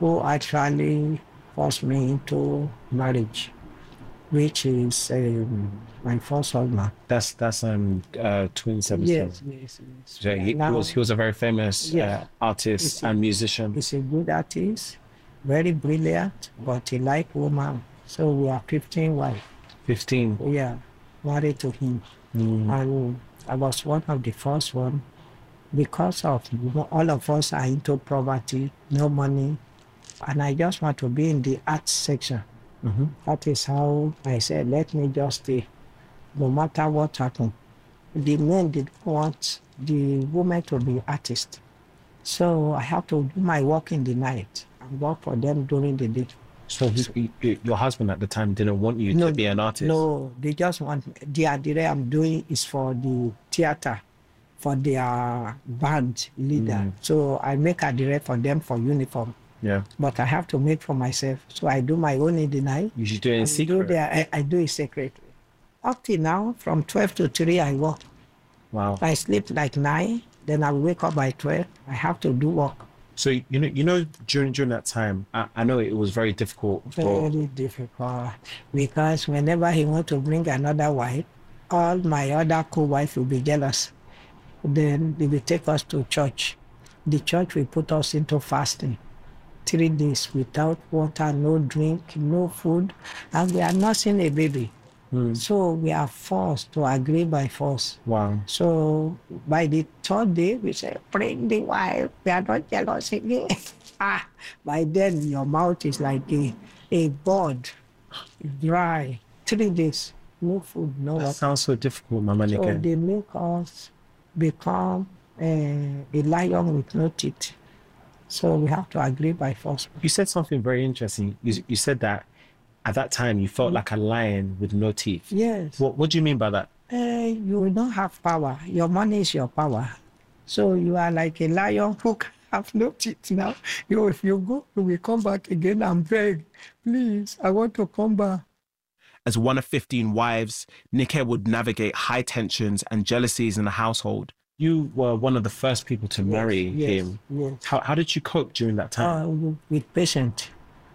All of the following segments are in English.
who actually forced me into marriage, which is my first husband. That's 2017. Yes. So Yeah, he was a very famous yeah, artist and musician. he's a good artist, very brilliant, but he like woman. So we are 15 wives. 15. Yeah, married to him. And I was one of the first one because of all of us are into poverty, no money, and I just want to be in the art section. That is how I said, let me just stay, no matter what happened. The men did want the women to be artists. So I have to do my work in the night and work for them during the day. So your husband at the time didn't want you to be an artist? No, they just want, the adire I'm doing is for the theater, for their band leader. So I make adire for them for uniform. Yeah. But I have to make for myself. So I do my own in the night. You should do it in secret. I do it secretly. Up till now, from 12 to 3, I work. Wow. I sleep like 9, then I wake up by 12. I have to do work. So during that time, I know it was very difficult. Very difficult, because whenever he want to bring another wife, all my other co-wives will be jealous. Then they will take us to church. The church will put us into fasting. 3 days without water, no drink, no food, and we are nursing a baby. So we are forced to agree by force. Wow. So by the 3rd day, we say, bring the wife, we are not jealous again. By then your mouth is like a bird, dry. 3 days, no food, no water. That sounds so difficult, Mama Nike. So they make us become a lion with no teeth. So we have to agree by force. You said something very interesting. You said that at that time you felt like a lion with no teeth. Yes. What do you mean by that? You will not have power. Your money is your power. So you are like a lion who have no teeth now. If you go, you will come back again and beg, please, I want to come back. As one of 15 wives, Nike would navigate high tensions and jealousies in the household. You were one of the first people to marry him. Yes. How did you cope during that time? With patience.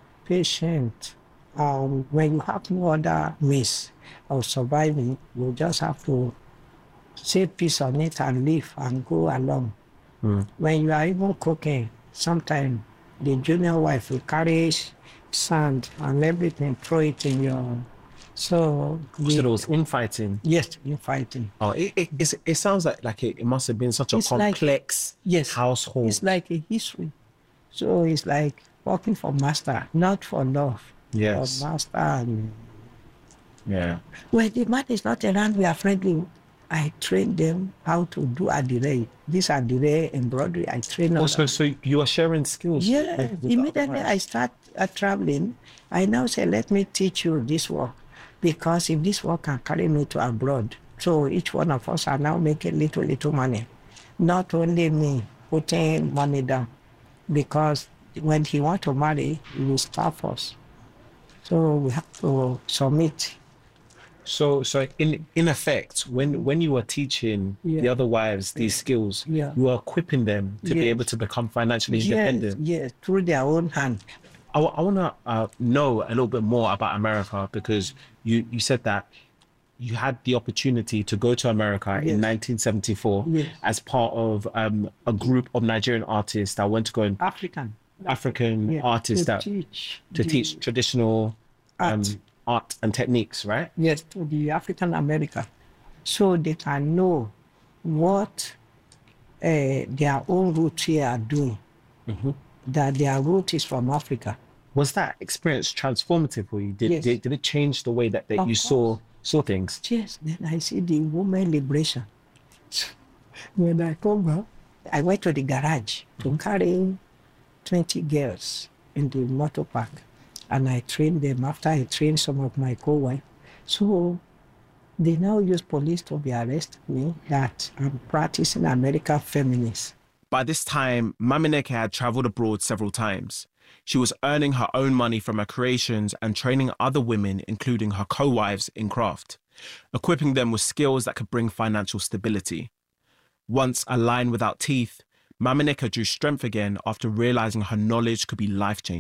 When you have no other ways of surviving, you just have to say peace on it and live and go along. When you are even cooking, sometimes the junior wife will carry sand and everything, throw it in your... So there was infighting? Yes, infighting. Oh, it sounds like it must have been such a complex household. It's like a history. So it's like working for master, not for love. Yes. For master. And... Yeah. When the man is not around, we are friendly. I train them how to do adire. This adire embroidery, I train them. Also, so you are sharing skills? Yeah. Immediately I start traveling, I now say, let me teach you this work. Because if this work can carry me to abroad, so each one of us are now making little money. Not only me putting money down, because when he want to marry, he will starve us. So we have to submit. So in effect, when you were teaching the other wives these skills, you were equipping them to be able to become financially independent. Yes, through their own hand. I want to know a little bit more about America, because you said that you had the opportunity to go to America in 1974 as part of a group of Nigerian artists that went to go and African artists to teach traditional art and techniques, right? Yes, to the African America, so they can know what their own roots here are doing. That their root is from Africa. Was that experience transformative for you? Did it change the way that you saw things? Yes, then I see the women liberation. When I come back, I went to the garage to carry 20 girls in the motor park, and I trained them after I trained some of my co-wives. So they now use police to be arresting me that I'm practicing American feminist. By this time, Mama Nike had travelled abroad several times. She was earning her own money from her creations and training other women, including her co-wives, in craft, equipping them with skills that could bring financial stability. Once a lion without teeth, Mama Nike drew strength again after realising her knowledge could be life-changing.